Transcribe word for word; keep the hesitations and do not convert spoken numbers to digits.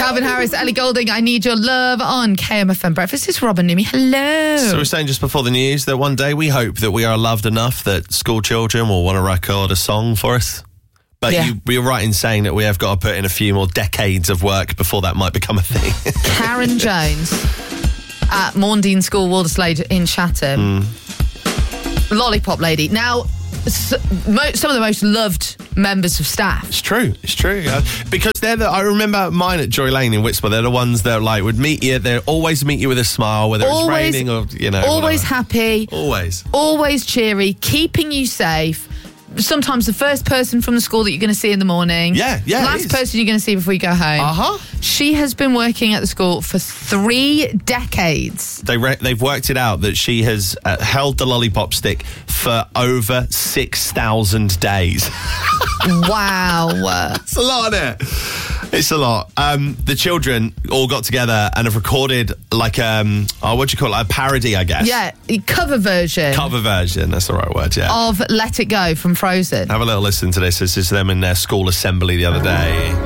Calvin Harris, Ellie Goulding, I Need Your Love on K M F M Breakfast. It's Robin Nimi. Hello. So we're saying just before the news that one day we hope that we are loved enough that school children will want to record a song for us. But Yeah. you, we're right in saying that we have got to put in a few more decades of work before that might become a thing. Karen Jones at Maundine School, Walderslade in Chatham. Mm. Lollipop lady. Now, s- mo- some of the most loved members of staff. It's true. It's true. Uh, because they're the, I remember mine at Joy Lane in Whisper. They're the ones that like would meet you. They always meet you with a smile, whether Always- it's raining or, you know. Always whatever. happy. Always. Always cheery, keeping you safe. Sometimes the first person from the school that you're going to see in the morning. Yeah, yeah, it Last is. person you're going to see before you go home. Uh-huh. She has been working at the school for three decades. They re- they've worked it out that she has uh, held the lollipop stick for over six thousand days. Wow. It's a lot, isn't it? It's a lot. Um, the children all got together and have recorded like, um, oh, what do you call it? A parody, I guess. Yeah, a cover version Cover version. That's the right word, yeah. of Let It Go from Frozen. Have a little listen to this. This is them in their school assembly the other day.